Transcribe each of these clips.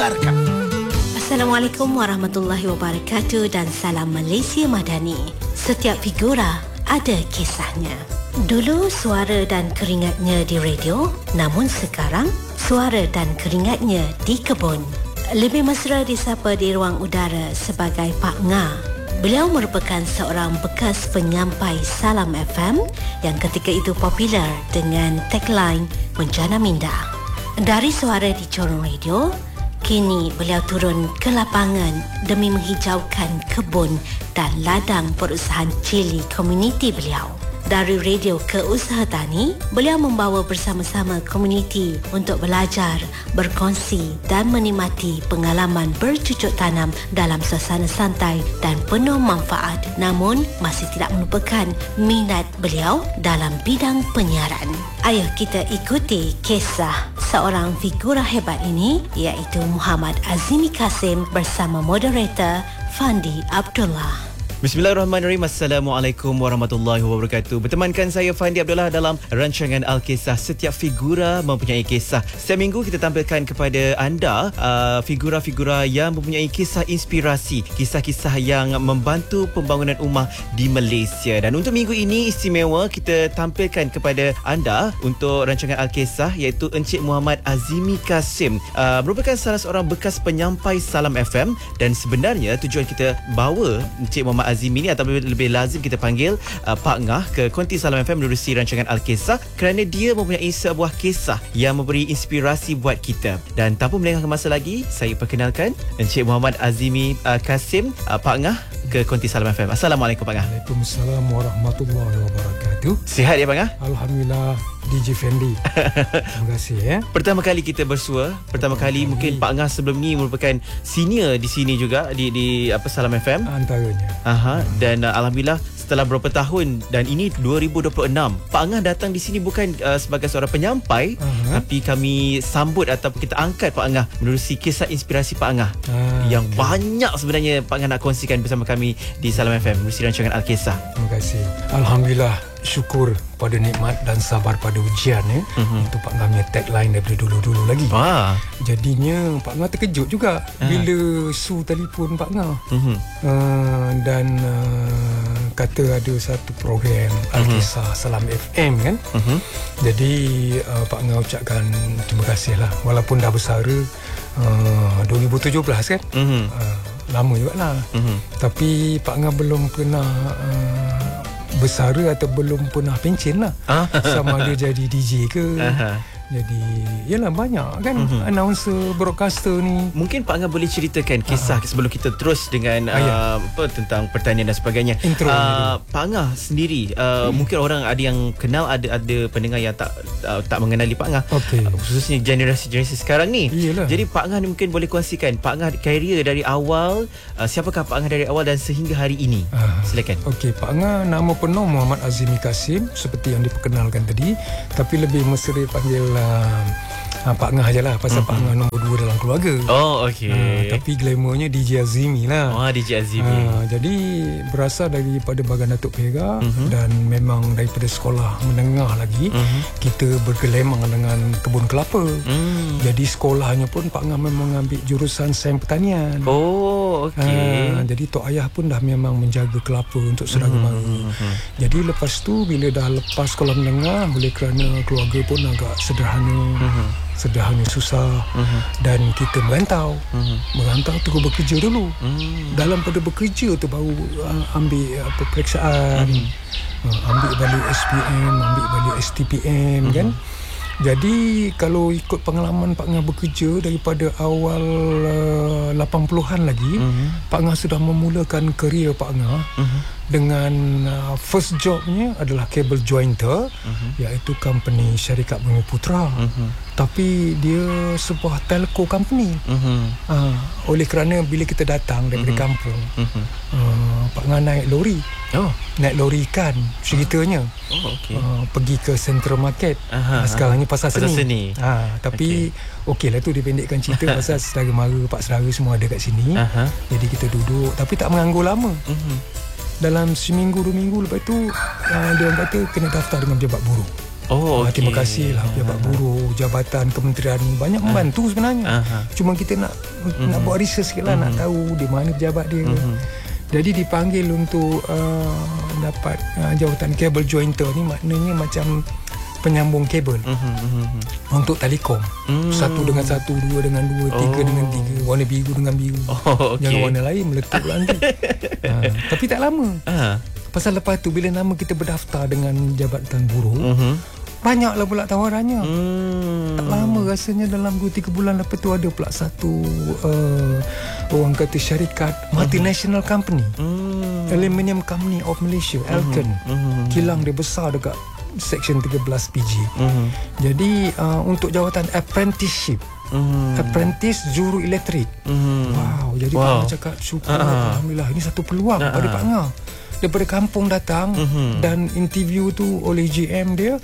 dengarkan. Assalamualaikum warahmatullahi wabarakatuh dan salam Malaysia Madani. Setiap figura ada kisahnya. Dulu suara dan keringatnya di radio, namun sekarang suara dan keringatnya di kebun. Lebih mesra disapa di ruang udara sebagai Pak Nga. Beliau merupakan seorang bekas penyampai Salam FM yang ketika itu popular dengan tagline Menjana Minda. Dari suara di corong radio, kini beliau turun ke lapangan demi menghijaukan kebun dan ladang perusahaan cili komuniti beliau. Dari radio ke usaha tani, beliau membawa bersama-sama komuniti untuk belajar, berkongsi dan menikmati pengalaman bercucuk tanam dalam suasana santai dan penuh manfaat. Namun, masih tidak melupakan minat beliau dalam bidang penyiaran. Ayo kita ikuti kisah seorang figura hebat ini, iaitu Muhammad Azimi Kasim bersama moderator Fandi Abdullah. Bismillahirrahmanirrahim. Assalamualaikum warahmatullahi wabarakatuh. Bertemankan saya Fandi Abdullah dalam rancangan Al-Kisah. Setiap figura mempunyai kisah. Setiap minggu kita tampilkan kepada anda figura-figura yang mempunyai kisah inspirasi, kisah-kisah yang membantu pembangunan ummah di Malaysia. Dan untuk minggu ini istimewa, kita tampilkan kepada anda untuk rancangan Al-Kisah iaitu Encik Muhammad Azimi Kasim. Merupakan salah seorang bekas penyampai Salam FM dan sebenarnya tujuan kita bawa Encik Muhammad Azimi ni atau lebih lazim kita panggil Pak Ngah ke Konti Salam FM menerusi rancangan Al-Kisah kerana dia mempunyai sebuah kisah yang memberi inspirasi buat kita. Dan tanpa melengahkan masa lagi, saya perkenalkan Encik Muhammad Azimi Kasim, Pak Ngah ke Konti Salam FM. Assalamualaikum Pak Ngah. Waalaikumsalam warahmatullahi wabarakatuh. Sihat ya Pak Ngah? Alhamdulillah, DJ Fendi. Terima kasih ya. Pertama kali kita bersua, pertama kali mungkin Pak Ngah sebelum ni merupakan senior di sini juga di Salam FM antaranya. Dan alhamdulillah setelah beberapa tahun, dan ini 2026, Pak Ngah datang di sini bukan sebagai seorang penyampai, tapi kami sambut ataupun kita angkat Pak Ngah menerusi kisah inspirasi Pak Ngah yang banyak sebenarnya Pak Ngah nak kongsikan bersama kami di Salam FM menerusi rancangan Al-Kisah. Terima kasih. Alhamdulillah, syukur pada nikmat dan sabar pada ujian ya. Itu Pak Ngah punya tagline daripada dulu-dulu lagi. Jadinya Pak Ngah terkejut juga bila Su telefon Pak Ngah dan kata ada satu program Al-Kisah Salam FM kan. Jadi Pak Ngah ucapkan terima kasih lah, walaupun dah bersara 2017 kan. Lama juga lah. Tapi Pak Ngah belum pernah bersara atau belum pernah pencen lah. Sama dia jadi DJ ke. Jadi yalah, banyak kan announcer, broadcaster ni. Mungkin Pak Ngah boleh ceritakan kisah sebelum kita terus dengan tentang pertanian dan sebagainya. Pak Ngah sendiri, mungkin orang ada yang kenal, ada pendengar yang tak mengenali Pak Ngah. Khususnya generasi sekarang ni. Iyalah. Jadi Pak Ngah ni mungkin boleh kongsikan Pak Ngah karier dari awal, siapakah Pak Ngah dari awal dan sehingga hari ini. Silakan. Okey, Pak Ngah nama penuh Muhammad Azimi Kasim seperti yang diperkenalkan tadi, tapi lebih mesra panggil Pak Ngah je lah, pasal Pak Ngah nombor 2 dalam keluarga. Tapi glamournya DJ Azimi lah. DJ Azimi. Jadi berasal daripada Bagan Datuk Perak dan memang daripada sekolah menengah lagi kita bergelemang dengan kebun kelapa. Jadi sekolahnya pun Pak Ngah memang ambil jurusan sains pertanian. Jadi tok ayah pun dah memang menjaga kelapa untuk saudara mara. Jadi lepas tu bila dah lepas sekolah menengah, oleh kerana keluarga pun agak sederhana susah, dan kita merantau terus bekerja dulu. Dalam pada bekerja tu baru ambil peperiksaan, ambil balik SPM, ambil balik STPM kan. Jadi kalau ikut pengalaman Pak Ngah bekerja daripada awal 80-an lagi, Pak Ngah sudah memulakan kerjaya Pak Ngah dengan first jobnya adalah cable jointer, iaitu company Syarikat Bumi Putra. Tapi dia sebuah telco company. Oleh kerana bila kita datang daripada kampung, Pak Ngah naik lori. Naik lori ikan ceritanya. Pergi ke Central Market. Sekarang ni pasar seni. Tapi okeylah, tu dipendekkan cerita pasal saudara mara, pak saudara semua ada kat sini. Jadi kita duduk, tapi tak menganggur lama. Dalam seminggu 2 minggu lepas tu dia orang kata kena daftar dengan pejabat buruh. Terima kasih lah pejabat buruh, jabatan, kementerian ni banyak membantu sebenarnya. Cuma kita nak buat research sikit lah, nak tahu di mana pejabat dia. Jadi dipanggil untuk dapat jawatan cable jointer ni, maknanya macam penyambung kabel untuk telekom. Satu dengan satu, dua dengan dua, tiga dengan tiga, warna biru dengan biru. Jangan warna lain meletup lah nanti. Tapi tak lama. Pasal lepas tu bila nama kita berdaftar dengan Jabatan Buruh, banyaklah pula tawarannya. Tak lama rasanya, dalam 2-3 bulan lepas tu ada pula satu orang kata syarikat multinational company, Aluminium Company of Malaysia, Alcan. Kilang dia besar dekat Section 13 PG. Jadi untuk jawatan apprenticeship, apprentice juru elektrik. Jadi Pak Nga cakap syukur, alhamdulillah, ini satu peluang pada Pak Nga. Daripada kampung datang dan interview tu oleh GM dia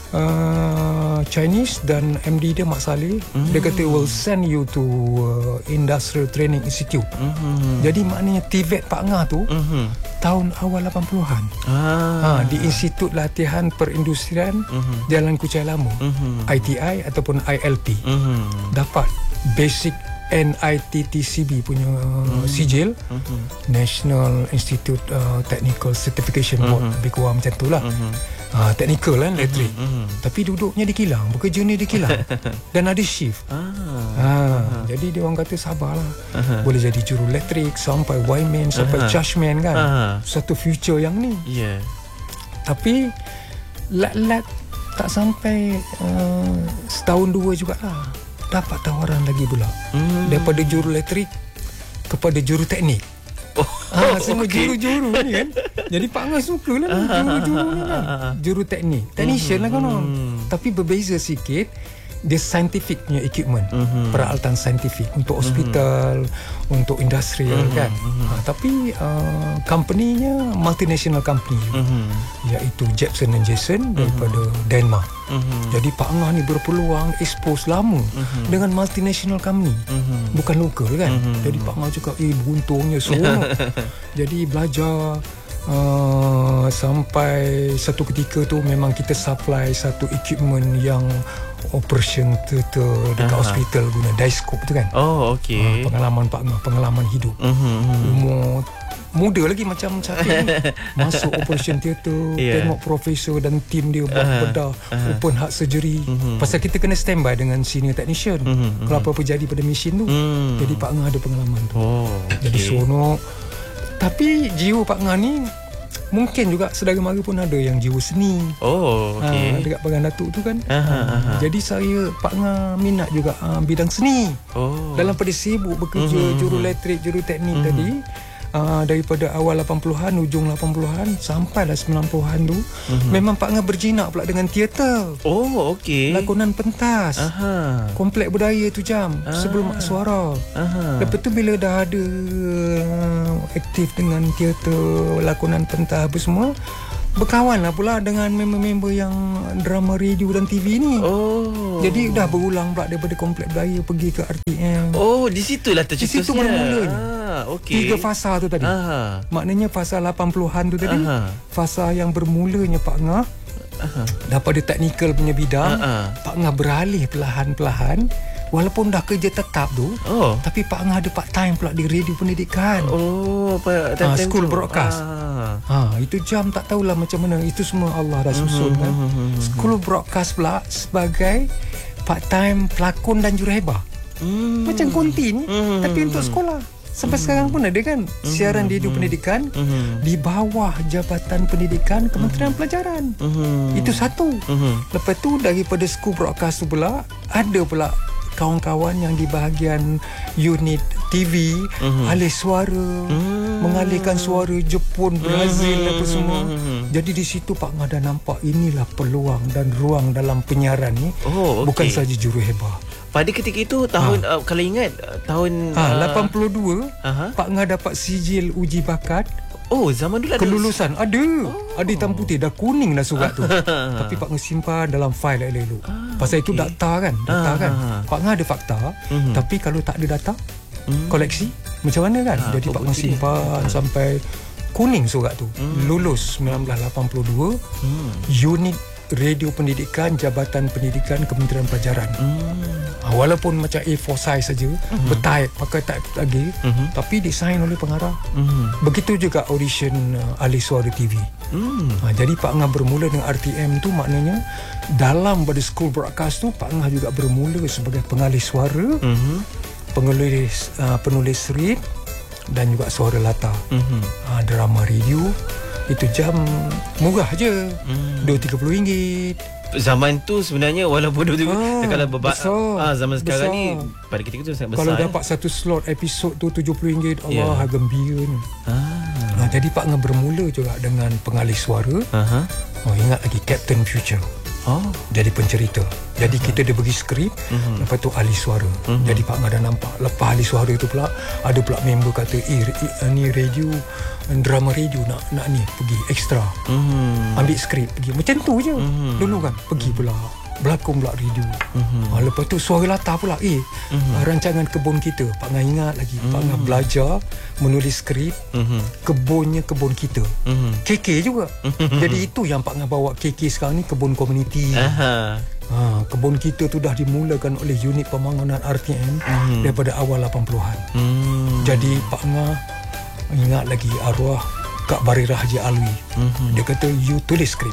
Chinese dan MD dia Mak Saleh. Dia kata will send you to Industrial Training Institute. Jadi maknanya TVET Pak Nga tu tahun awal 80-an di Institut Latihan Perindustrian Jalan Kuchai Lama, ITI ataupun ILP. Dapat basic NITTCB punya sijil, National Institute Technical Certification Board, lebih kurang macam tu lah. Technical kan, elektrik. Tapi duduknya di kilang, bekerjanya di kilang dan ada shift. Jadi dia orang kata sabarlah, boleh jadi juru elektrik sampai wireman, sampai chargeman kan. Satu future yang ni. Tapi lat tak sampai setahun dua jugalah, dapat tawaran lagi pula daripada juru elektrik kepada juru teknik. Semua juru-juru ni kan. Jadi Pak Nga suka lah juru-juru ni kan. Juru teknik, technician lah kan. Tapi berbeza sikit, dia scientific punya equipment, peralatan saintifik untuk hospital, untuk industrial kan. Tapi company-nya multinational company, iaitu Jepson & Jason daripada Denmark. Jadi Pak Nga ni berpeluang expose lama dengan multinational company, bukan lokal kan. Jadi Pak Nga cakap beruntungnya seronok. Jadi belajar sampai satu ketika tu memang kita supply satu equipment yang operation theater dekat hospital guna Diascope tu kan. Pengalaman Pak Nga, pengalaman hidup. Umur muda lagi macam Syafie ni. Masuk operation theater, tengok profesor dan tim dia buat bedah open heart surgery. Pasal kita kena standby dengan senior technician kalau apa-apa jadi pada mesin tu. Jadi Pak Nga ada pengalaman tu. Jadi seronok. Tapi jiwa Pak Nga ni mungkin juga saudara mara pun ada yang jiwa seni. Dekat Pagan Datuk tu kan. Jadi saya Pak Nga minat juga bidang seni. Dalam pada sibuk bekerja juru elektrik, juru teknik tadi, daripada awal 80-an, ujung 80-an sampailah 90-an tu, memang Pak Nga berjinak pula dengan teater. Lakonan pentas, Komplek Budaya tu jam sebelum Mak Suara. Lepas tu bila dah ada aktif dengan teater, lakonan pentas apa semua, berkawan lah pula dengan member-member yang drama radio dan TV ni. Jadi dah berulang pula daripada Komplek Budaya pergi ke RTM. Di situlah tercetusnya. Di situ bermulanya. 3 fasa tu tadi. Maknanya fasa 80-an tu tadi, fasa yang bermulanya Pak Nga dapat dia technical punya bidang. Pak Nga beralih perlahan-perlahan. Walaupun dah kerja tetap tu, tapi Pak Nga ada part time pula di radio pendidikan. School broadcast. Itu jam tak tahulah macam mana. Itu semua Allah dah susun kan. School broadcast pula sebagai part time pelakon dan juruhebah. Macam konti ni, tapi untuk sekolah. Sampai sekarang pun ada kan siaran radio pendidikan di bawah Jabatan Pendidikan Kementerian Pelajaran. Itu satu. Lepas tu daripada school broadcast tu pula ada pula kawan-kawan yang di bahagian unit TV, alih suara, mengalihkan suara Jepun, Brazil apa semua. Jadi di situ Pak Nga dah nampak inilah peluang dan ruang dalam penyiaran ni. Bukan saja juruhebah. Pada ketika itu tahun kalau ingat tahun 82 Pak Nga dapat sijil uji bakat. Zaman dulu ada kelulusan. Ada hitam putih, dah kuning dah surat tu. Tapi Pak Nga simpan dalam fail elok-elok. Pasal itu data kan. Pak Nga ada fakta, tapi kalau tak ada data, koleksi macam mana kan. Jadi Pak Nga simpan sampai kuning surat tu. Lulus 1982, unit Radio Pendidikan Jabatan Pendidikan Kementerian Pelajaran. Walaupun macam A4 size saja, bertype, pakai type lagi, tapi desain oleh pengarah. Begitu juga audition Ahli Suara TV. Jadi Pak Ngah bermula dengan RTM tu, maknanya dalam pada school broadcast tu Pak Ngah juga bermula sebagai pengalih suara, penulis skrip dan juga suara latar. Drama radio itu jam murah je, RM2.30. Zaman tu sebenarnya walaupun tu kalau besar, zaman sekarang besar. ni pada ketika tu sangat besar. Kalau dapat satu slot episod tu RM70, Allah gembiranya. Jadi Pak Ngah bermula juga dengan pengalih suara. Ingat lagi Captain Future. Jadi pencerita. Jadi kita dia bagi skrip, lepas tu ahli suara. Jadi Pak Ngah dah nampak lepas ahli suara tu pula ada pula member kata ni radio, drama radio nak ni pergi extra. Ambil skrip pergi. Macam tu je. Dulu kan pergi pula berlakon pula radio. Lepas tu suara latar pula rancangan kebun kita. Pak Ngah ingat lagi Pak Ngah belajar menulis skrip kebunnya kebun kita. KK juga. Jadi itu yang Pak Ngah bawa KK sekarang ni, kebun komuniti. Kebun kita tu dah dimulakan oleh unit pembangunan RTM daripada awal 80-an. Jadi Pak Ngah ingat lagi arwah Kak Barirah Haji Alwi. Dia kata you tulis skrip.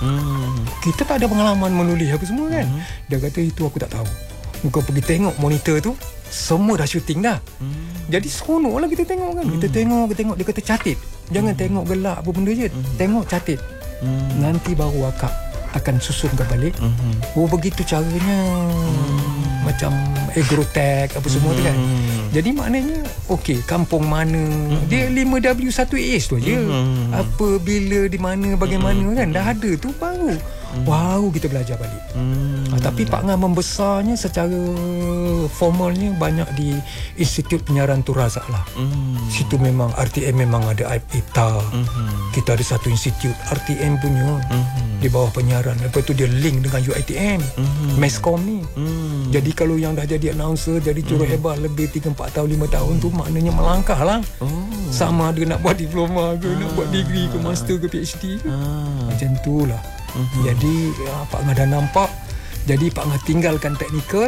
Kita tak ada pengalaman menulis apa semua kan. Dia kata itu aku tak tahu. Kau pergi tengok monitor tu, semua dah syuting dah. Jadi seronok lah kita tengok kan. Kita tengok. Dia kata catit. Jangan tengok gelak apa benda je. Tengok catit. Nanti baru akak akan susunkan balik. Begitu caranya. Macam agrotech apa semua tu kan. Jadi maknanya okey, kampung mana dia 5W1AS tu je. Apa, bila, di mana, bagaimana kan dah ada tu, baru kita belajar balik. Tapi Pak Ngah membesarnya secara formalnya banyak di Institut Penyiaran Tun Razak lah. Situ memang RTM memang ada IPTA. Kita ada satu institut RTM punya di bawah penyiaran. Lepas tu dia link dengan UiTM, Meskom ni. Jadi kalau yang dah jadi announcer, jadi juruhebat lebih 3-4 tahun 5 tahun tu, maknanya melangkah lah. Sama ada nak buat diploma ke, nak buat degree ke, master ke, PhD ke. Macam tu lah. Jadi Pak Ngah dah nampak. Jadi Pak Ngah tinggalkan teknikal.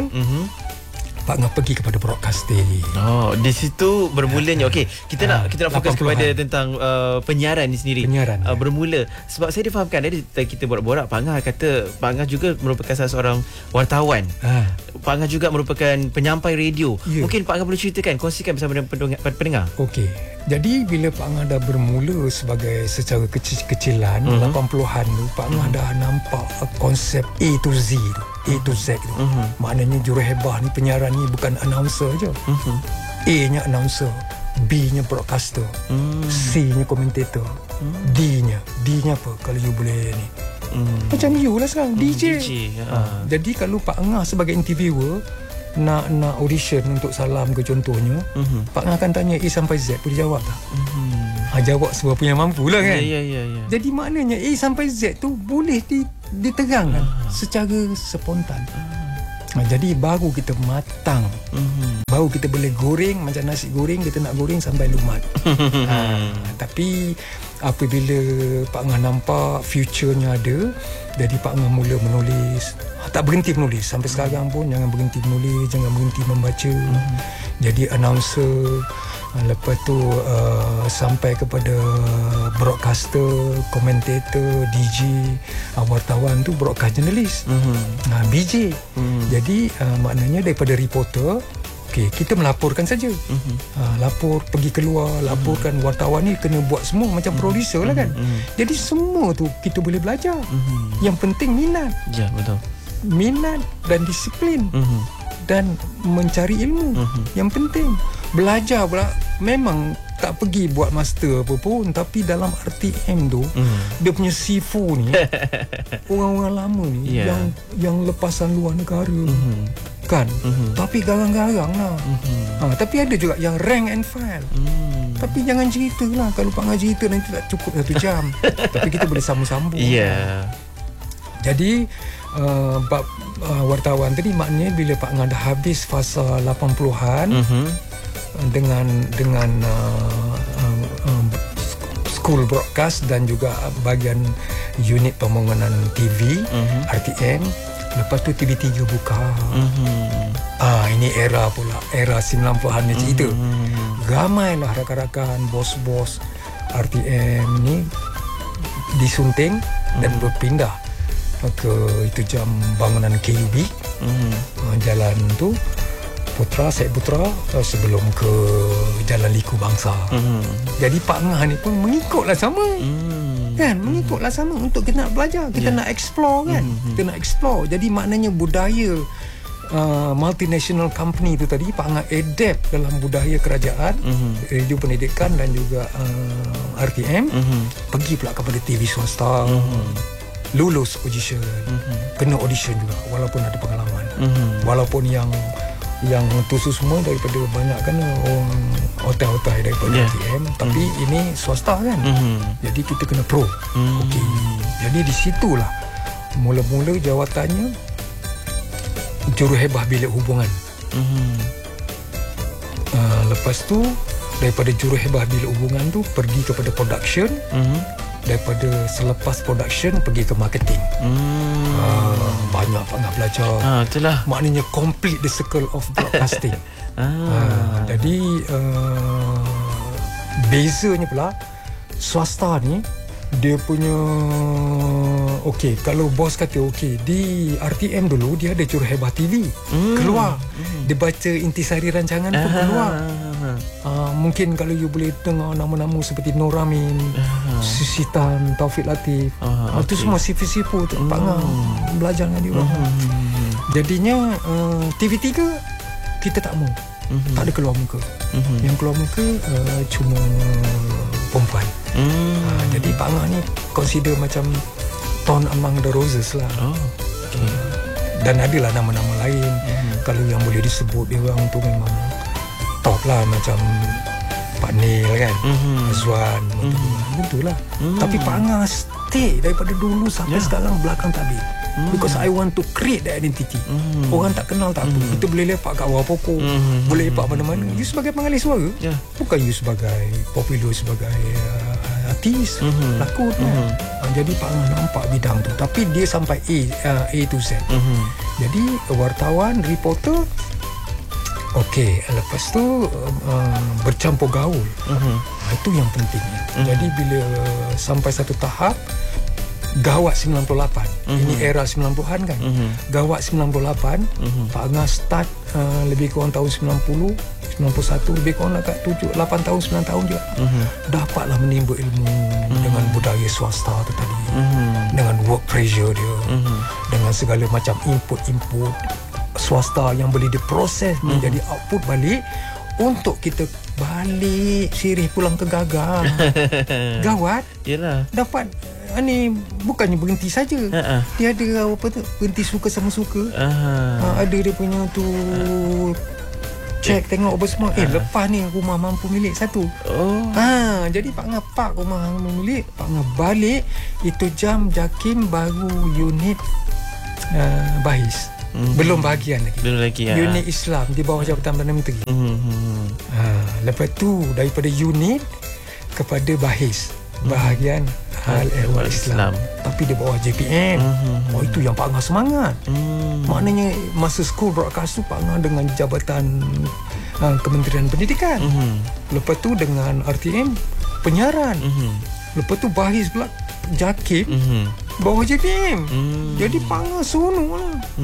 Pak Ngah pergi kepada broadcasting. Di situ bermulanya. Okey, kita nak fokus kepada tentang penyiaran ni sendiri. Bermula sebab saya difahamkan dari kita borak-borak, Pak Ngah kata Pak Ngah juga merupakan salah seorang wartawan. Pak Ngah juga merupakan penyampai radio. Mungkin Pak Ngah boleh ceritakan, kongsikan bersama dengan pendengar. Okey. Jadi bila Pak Ngah dah bermula sebagai secara kecil-kecilan 80-an tu, Pak Ngah dah nampak konsep A to Z tu. A to Z tu. Maknanya juruhebah ni, penyiaran ni bukan announcer je. A-nya announcer, B-nya broadcaster, C-nya komentator, D-nya apa kalau you boleh ni? Macam you lah sekarang, DJ. Jadi kalau Pak Ngah sebagai interviewer nak audition untuk Salam ke contohnya, Pak Ngah akan tanya A sampai Z, boleh jawab tak? Jawab seberapa yang mampu lah kan. Jadi maknanya A sampai Z tu boleh diterangkan secara spontan. Jadi baru kita matang, baru kita boleh goreng. Macam nasi goreng, kita nak goreng sampai lumat. Tapi apabila Pak Ngah nampak future-nya ada, jadi Pak Ngah mula menulis. Tak berhenti menulis sampai sekarang pun. Jangan berhenti menulis, jangan berhenti membaca. Jadi announcer, lepas tu sampai kepada broadcaster, komentator, DJ, wartawan tu broadcast journalist, BJ. Jadi maknanya daripada reporter, okey, kita melaporkan saja. Lapor, pergi keluar, laporkan. Wartawan ni kena buat semua macam producer lah kan. Jadi semua tu kita boleh belajar. Yang penting minat. Ya, betul. Minat dan disiplin. Dan mencari ilmu. Yang penting belajar pula. Memang tak pergi buat master apa pun, tapi dalam RTM tu dia punya sifu ni orang-orang lama ni yang lepasan luar negara kan. Tapi garang-garang lah. Tapi ada juga yang rank and file. Tapi jangan cerita lah. Kalau Pak Ngah cerita nanti tak cukup 1 jam. Tapi kita boleh sambung-sambung. Jadi bab wartawan tadi, maknanya bila Pak Ngah dah habis fasa 80-an dengan school broadcast dan juga bahagian unit pembangunan TV, RTM. Lepas tu TV3 buka. Ini era pula, era 90-an ni cerita. Ramailah rakan-rakan, bos-bos RTM ni disunting dan berpindah ke itu jam bangunan KUB. Jalan tu Syed Putra sebelum ke Jalan Liku Bangsa. Jadi Pak Ngah ni pun mengikutlah sama. Kan, mengikutlah sama untuk kita nak belajar, kita nak explore kan. Kita nak explore. Jadi maknanya budaya multinational company tu tadi Pak Ngah adapt dalam budaya kerajaan, radio pendidikan dan juga RTM. Pergi pula kepada TV swasta. Lulus audition. Kena audition juga walaupun ada pengalaman. Walaupun yang tusu semua daripada banyak kan orang hotel-hotel daripada RTM, tapi ini swasta kan. Jadi kita kena pro. Okey. Jadi di situlah mula-mula jawatannya juruhebah bilik hubungan. Lepas tu daripada juruhebah bilik hubungan tu pergi kepada production. Daripada selepas production pergi ke marketing. Banyak nak belajar. Itulah. Maknanya complete the circle of broadcasting. Jadi bezanya pula swasta ni dia punya okey, kalau bos kata okey, di RTM dulu dia ada juruhebah TV. Keluar. Dia baca intisari rancangan pun keluar. Mungkin kalau you boleh dengar nama-nama seperti Nur Amin, Susi Tan, Taufik Latif. Itu semua sifu-sifu Pak Ngah belajar dengan dia orang. Jadinya TV3 kita tak mau. Tak ada keluar muka. Yang keluar muka cuma perempuan. Jadi Pak Ngah ni consider macam Ton Among the Roses lah. Dan adalah nama-nama lain. Kalau yang boleh disebut dia orang tu memang top lah, macam Pak Nil kan, Azwan, tentulah. Tapi Pak Ngah stay daripada dulu sampai sekarang belakang tabir. Because I want to create the identity. Orang tak kenal tak apa. Kita boleh lepak kat bawah pokok, boleh lepak mana-mana. You sebagai pengalih suara, bukan you sebagai popular, sebagai artis, lakon kan. Jadi Pak Ngah nampak bidang tu. Tapi dia sampai A to Z. Jadi wartawan, reporter, okey, lepas tu bercampur gaul. Itu yang pentingnya. Jadi bila sampai satu tahap Gawat 98, ini era 90-an kan. Gawat 98, Pak Ngah start lebih kurang tahun 90, 91, lebih kurang dekat 8 tahun, 9 tahun juga. Dapatlah menimba ilmu dengan budaya swasta tu tadi, dengan work pressure dia, dengan segala macam input-input swasta yang boleh diproses menjadi output balik untuk kita balik sirih pulang ke Gagang. Gawat. Yalah. Dapat ni bukannya berhenti saja. Dia ada apa tu, berhenti suka sama suka. Ada dia punya tu check tengok apa semua. Lepas ni rumah mampu milik satu. Jadi Pak Ngah park rumah mampu milik, Pak Ngah balik. Itu jam JAKIM baru unit Bahis. Belum bahagian lagi. Belum lagi. Unit Islam di bawah Jabatan Perdana Menteri. Lepas tu daripada unit kepada Bahis, bahagian Hal Ehwal Islam. Tapi di bawah JPM. Itu yang Pak Ngah semangat. Maknanya masa school broadcast tu Pak Ngah dengan Jabatan Kementerian Pendidikan. Lepas tu dengan RTM penyiaran. Lepas tu Bahis pula JAKIM bawah JPM. Jadi Pak Ngah seronok lah.